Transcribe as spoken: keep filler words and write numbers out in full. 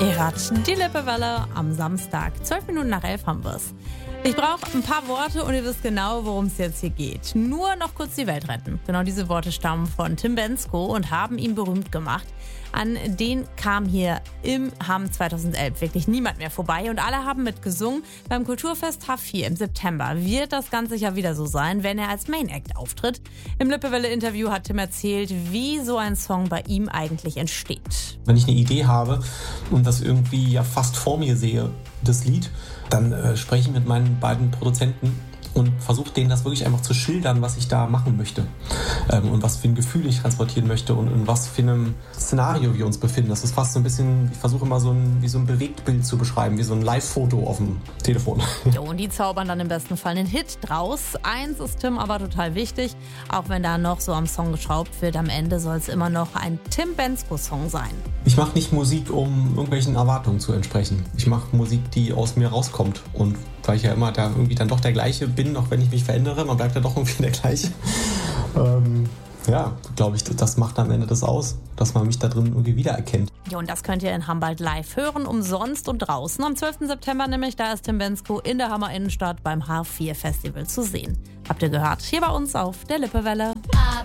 Ihr hört die Lippewelle am Samstag. Zwölf Minuten nach elf haben wir's. Ich brauche ein paar Worte und ihr wisst genau, worum es jetzt hier geht. Nur noch kurz die Welt retten. Genau diese Worte stammen von Tim Bendzko und haben ihn berühmt gemacht. An den kam hier im Hamm zweitausendelf wirklich niemand mehr vorbei und alle haben mitgesungen. Beim Kulturfest H vier im September wird das Ganze ja wieder so sein, wenn er als Main Act auftritt. Im Lippewelle-Interview hat Tim erzählt, wie so ein Song bei ihm eigentlich entsteht. Wenn ich eine Idee habe und das irgendwie ja fast vor mir sehe, das Lied, dann äh, spreche ich mit meinen beiden Produzenten und versuche denen das wirklich einfach zu schildern, was ich da machen möchte ähm, und was für ein Gefühl ich transportieren möchte und in was für einem Szenario wir uns befinden. Das ist fast so ein bisschen, ich versuche immer so ein, wie so ein Bewegtbild zu beschreiben, wie so ein Live-Foto auf dem Telefon. Jo, und die zaubern dann im besten Fall einen Hit draus. Eins ist Tim aber total wichtig, auch wenn da noch so am Song geschraubt wird, am Ende soll es immer noch ein Tim Bendzko-Song sein. Ich mache nicht Musik, um irgendwelchen Erwartungen zu entsprechen. Ich mache Musik, die aus mir rauskommt und weil ich ja immer da irgendwie dann doch der gleiche bin, auch wenn ich mich verändere, man bleibt ja doch irgendwie der gleiche. Ähm, ja, glaube ich, das macht am Ende das aus, dass man mich da drin irgendwie wiedererkennt. Ja, und das könnt ihr in Hamm bald live hören, umsonst und draußen. Am zwölften September nämlich, da ist Tim Bendzko in der Hammer Innenstadt beim H vier Festival zu sehen. Habt ihr gehört? Hier bei uns auf der Lippewelle.